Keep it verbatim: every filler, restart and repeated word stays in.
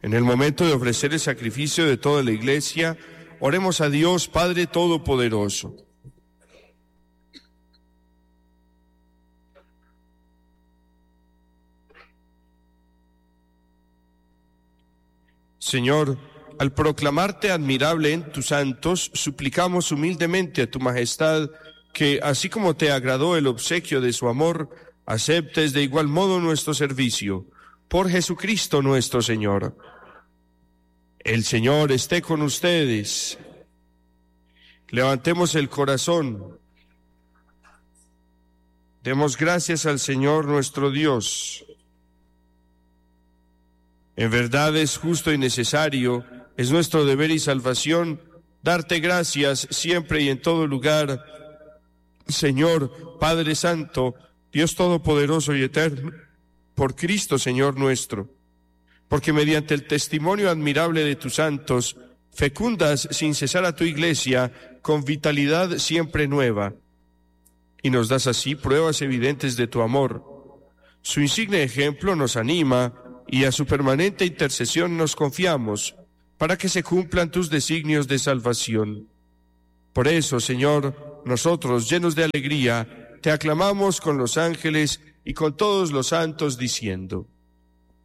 En el momento de ofrecer el sacrificio de toda la Iglesia, oremos a Dios Padre Todopoderoso. Señor, al proclamarte admirable en tus santos, suplicamos humildemente a tu majestad que, así como te agradó el obsequio de su amor, aceptes de igual modo nuestro servicio. Por Jesucristo nuestro Señor. El Señor esté con ustedes. Levantemos el corazón. Demos gracias al Señor nuestro Dios. En verdad es justo y necesario, es nuestro deber y salvación, darte gracias siempre y en todo lugar, Señor, Padre Santo, Dios Todopoderoso y Eterno, por Cristo Señor nuestro, porque mediante el testimonio admirable de tus santos, fecundas sin cesar a tu Iglesia con vitalidad siempre nueva, y nos das así pruebas evidentes de tu amor. Su insigne ejemplo nos anima, y a su permanente intercesión nos confiamos, para que se cumplan tus designios de salvación. Por eso, Señor, nosotros, llenos de alegría, te aclamamos con los ángeles y con todos los santos, diciendo: